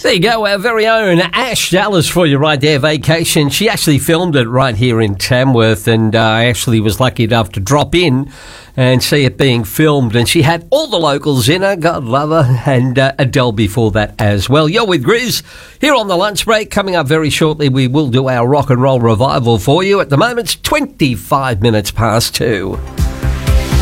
There you go, our very own Ash Dallas for you right there, Vacation. She actually filmed it right here in Tamworth, and I actually was lucky enough to drop in and see it being filmed, and she had all the locals in her, God love her, and Adele before that as well. You're with Grizz here on the lunch break. Coming up very shortly, we will do our rock and roll revival for you. At the moment, it's 25 minutes past 2.